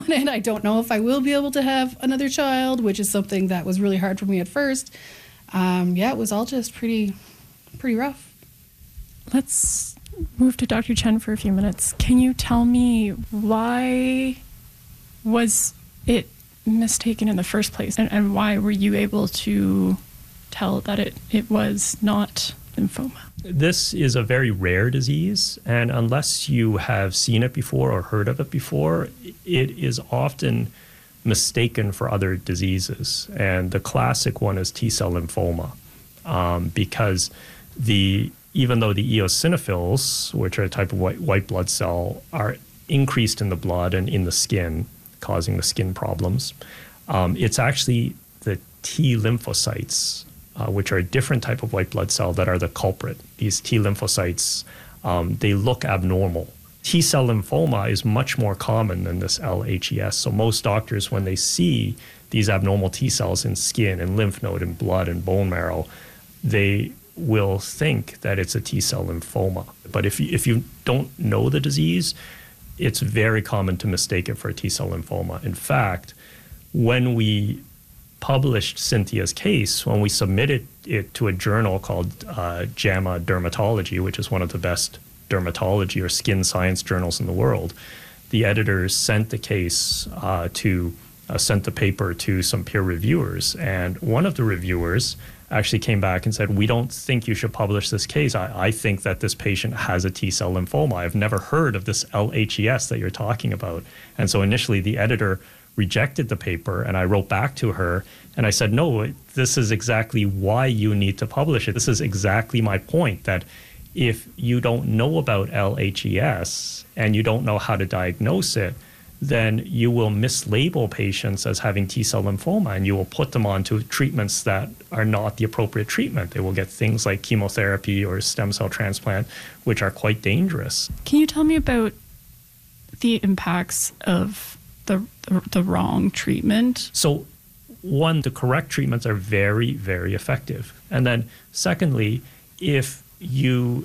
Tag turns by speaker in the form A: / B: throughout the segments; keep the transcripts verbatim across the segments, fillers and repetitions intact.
A: and I don't know if I will be able to have another child, which is something that was really hard for me at first. Um, yeah, it was all just pretty, pretty rough.
B: Let's move to Doctor Chen for a few minutes. Can you tell me why was it mistaken in the first place, and, and why were you able to tell that it, it was not lymphoma?
C: This is a very rare disease, and unless you have seen it before or heard of it before, it is often mistaken for other diseases. And the classic one is T-cell lymphoma, um, because the even though the eosinophils, which are a type of white, white blood cell, are increased in the blood and in the skin, causing the skin problems, um, it's actually the T lymphocytes, uh, which are a different type of white blood cell, that are the culprit. These T lymphocytes, um, they look abnormal. T-cell lymphoma is much more common than this L H E S. So most doctors, when they see these abnormal T cells in skin and lymph node and blood and bone marrow, they will think that it's a T-cell lymphoma. But if you, if you don't know the disease, it's very common to mistake it for a T-cell lymphoma. In fact, when we published Cynthia's case, when we submitted it to a journal called uh, JAMA Dermatology, which is one of the best dermatology or skin science journals in the world, the editors sent the case uh, to, uh, sent the paper to some peer reviewers. And one of the reviewers actually came back and said, we don't think you should publish this case. I, I think that this patient has a T-cell lymphoma. I've never heard of this L H E S that you're talking about. And so initially the editor rejected the paper, and I wrote back to her and I said, no, this is exactly why you need to publish it. This is exactly my point, that if you don't know about L H E S and you don't know how to diagnose it, then you will mislabel patients as having T-cell lymphoma, and you will put them onto treatments that are not the appropriate treatment. They will get things like chemotherapy or stem cell transplant, which are quite dangerous.
B: Can you tell me about the impacts of the, the, the wrong treatment?
C: So one, the correct treatments are very, very effective. And then secondly, if you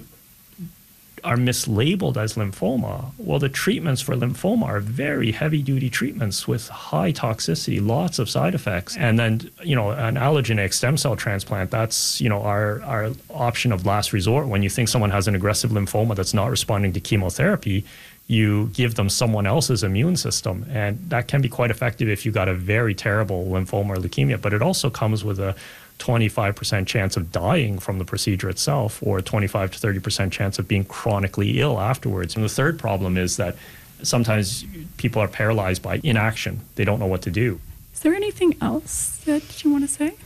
C: are mislabeled as lymphoma, well, the treatments for lymphoma are very heavy-duty treatments with high toxicity, lots of side effects. And then, you know, an allogeneic stem cell transplant, that's, you know, our, our option of last resort. When you think someone has an aggressive lymphoma that's not responding to chemotherapy, you give them someone else's immune system. And that can be quite effective if you got a very terrible lymphoma or leukemia, but it also comes with a twenty-five percent chance of dying from the procedure itself, or a twenty-five to thirty percent chance of being chronically ill afterwards. And the third problem is that sometimes people are paralyzed by inaction. They don't know what to do.
B: Is there anything else that you want to say?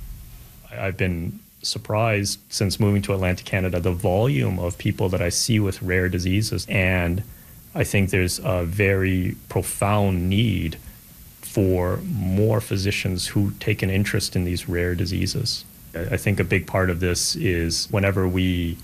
C: I've been surprised since moving to Atlantic Canada, the volume of people that I see with rare diseases. And I think there's a very profound need for more physicians who take an interest in these rare diseases. I think a big part of this is whenever we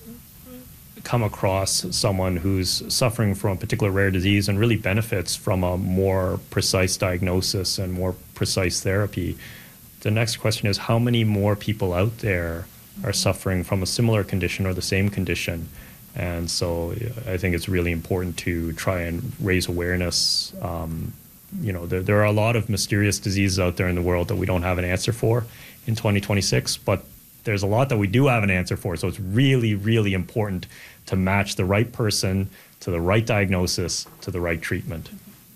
C: come across someone who's suffering from a particular rare disease and really benefits from a more precise diagnosis and more precise therapy, the next question is, how many more people out there are suffering from a similar condition or the same condition? And so I think it's really important to try and raise awareness. Um, you know, there, there are a lot of mysterious diseases out there in the world that we don't have an answer for in twenty twenty-six, but there's a lot that we do have an answer for. So it's really, really important to match the right person to the right diagnosis to the right treatment.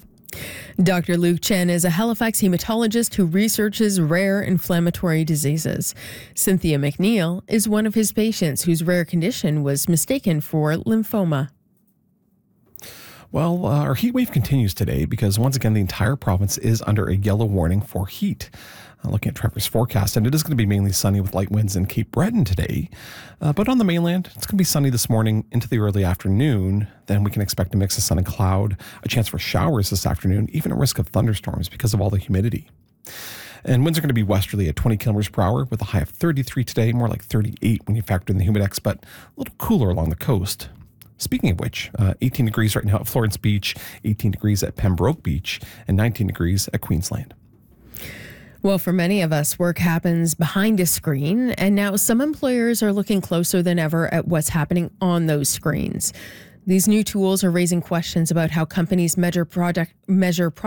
D: Doctor Luke Chen is a Halifax hematologist who researches rare inflammatory diseases. Cynthia McNeil is one of his patients whose rare condition was mistaken for lymphoma.
E: Well, uh, our heat wave continues today because once again, the entire province is under a yellow warning for heat. Uh, looking at Trevor's forecast, and it is going to be mainly sunny with light winds in Cape Breton today. Uh, but on the mainland, it's going to be sunny this morning into the early afternoon. Then we can expect a mix of sun and cloud, a chance for showers this afternoon, even a risk of thunderstorms because of all the humidity. And winds are going to be westerly at twenty kilometers per hour with a high of thirty-three today, more like thirty-eight when you factor in the humidex, but a little cooler along the coast. Speaking of which, uh, eighteen degrees right now at Florence Beach, eighteen degrees at Pembroke Beach, and nineteen degrees at Queensland.
D: Well, for many of us, work happens behind a screen, and now some employers are looking closer than ever at what's happening on those screens. These new tools are raising questions about how companies measure product measure